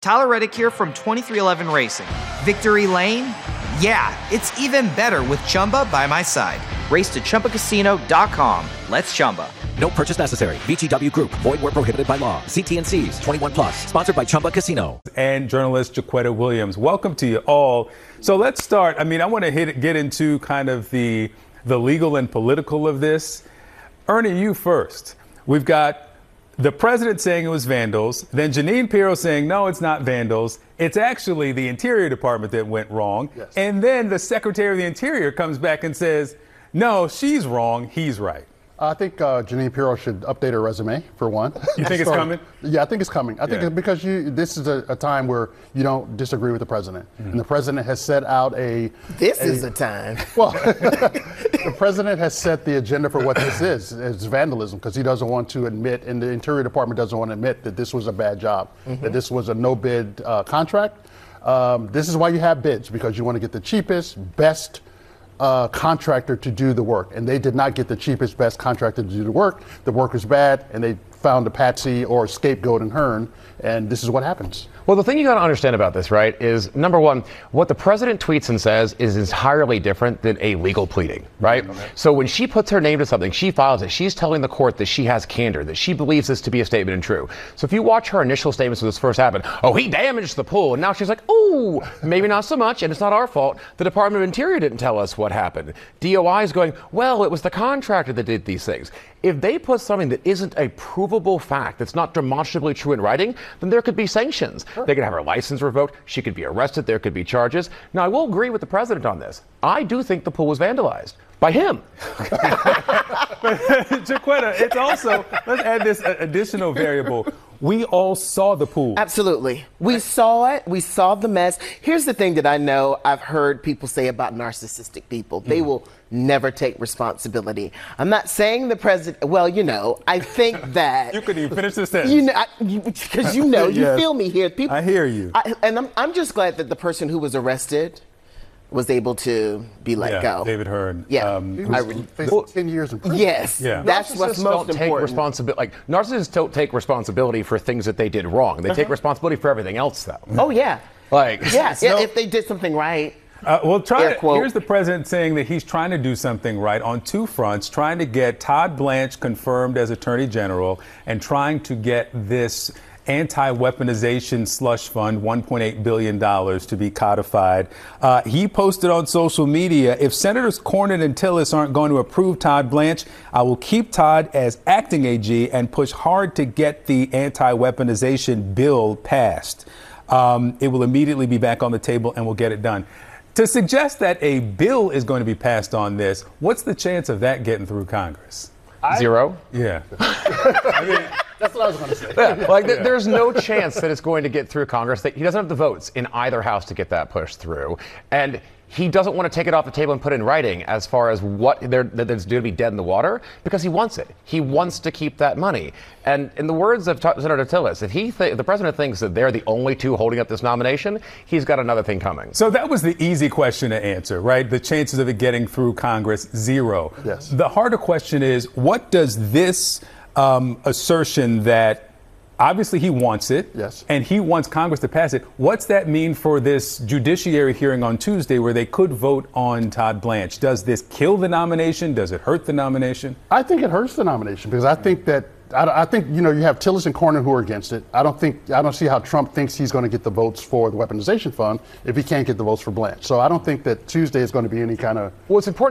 Tyler Reddick here from 2311 Racing. Victory Lane? Yeah, it's even better with Chumba by my side. Race to ChumbaCasino.com. Let's Chumba. No purchase necessary. VGW Group. Void where prohibited by law. See T&Cs. 21 plus. Sponsored by Chumba Casino. And journalist Jaquetta Williams. Welcome to you all. So let's start. I want to get into kind of the legal and political of this. Ernie, you first. We've got the president saying it was vandals, then Jeanine Pirro saying, no, it's not vandals. It's actually the Interior Department that went wrong. Yes. And then the Secretary of the Interior comes back and says, no, she's wrong, he's right. I think Jeanine Pirro should update her resume, for one. You think it's coming? Yeah, I think it's coming. I think it's because this is a time where you don't disagree with the president. Mm-hmm. And the president has set out This is a time. Well, the president has set the agenda for what this is. It's vandalism, because he doesn't want to admit, and the Interior Department doesn't want to admit that this was a bad job, that this was a no-bid contract. This is why you have bids, because you want to get the cheapest, best contractor to do the work, and they did not get the cheapest, best contractor to do the work. The work was bad, and they found a patsy or a scapegoat in Hearn, and this is what happens. Well, the thing you got to understand about this, right, is number one, what the president tweets and says is entirely different than a legal pleading, right? Okay. So when she puts her name to something, she files it. She's telling the court that she has candor, that she believes this to be a statement and true. So if you watch her initial statements when this first happened, oh, he damaged the pool, and now she's like, oh, maybe not so much, and it's not our fault. The Department of Interior didn't tell us what happened. DOI is going, well, it was the contractor that did these things. If they put something that isn't a provable fact, that's not demonstrably true in writing, then there could be sanctions. Sure. They could have her license revoked. She could be arrested. There could be charges. Now, I will agree with the president on this. I do think the pool was vandalized by him. Jaquetta, it's also, let's add this additional variable. We all saw the pool. Absolutely. We saw it. We saw the mess. Here's the thing that I know I've heard people say about narcissistic people. They will never take responsibility. I'm not saying the president, well, I think that. You couldn't even finish the sentence. Because you yes. Feel me here. People, I hear you. I'm just glad that the person who was arrested was able to be let go. David Hearn. Yeah. He was 10 years in prison. Yes. Yeah. That's what's most important. Narcissists don't take responsibility for things that they did wrong. They take responsibility for everything else, though. Oh, yeah. Yes. If they did something right. Here's the president saying that he's trying to do something right on two fronts, trying to get Todd Blanche confirmed as Attorney General and trying to get this anti-weaponization slush fund, $1.8 billion to be codified. He posted on social media, if Senators Cornyn and Tillis aren't going to approve Todd Blanche, I will keep Todd as acting AG and push hard to get the anti-weaponization bill passed. It will immediately be back on the table and we'll get it done. To suggest that a bill is going to be passed on this, what's the chance of that getting through Congress? Zero. Yeah. That's what I was going to say. There's no chance that it's going to get through Congress. He doesn't have the votes in either house to get that pushed through. And he doesn't want to take it off the table and put it in writing as far as what that's going to be dead in the water, because he wants it. He wants to keep that money. And in the words of Senator Tillis, if the president thinks that they're the only two holding up this nomination, he's got another thing coming. So that was the easy question to answer, right? The chances of it getting through Congress, zero. Yes. The harder question is, what does this assertion that obviously he wants it, yes, and he wants Congress to pass it, what's that mean for this judiciary hearing on Tuesday where they could vote on Todd Blanche? Does this kill the nomination? Does it hurt the nomination? I think it hurts the nomination, because I think you have Tillis and Cornyn who are against it. I don't see how Trump thinks he's going to get the votes for the weaponization fund if he can't get the votes for Blanche. So I don't think that Tuesday is going to be any kind of. Well, it's important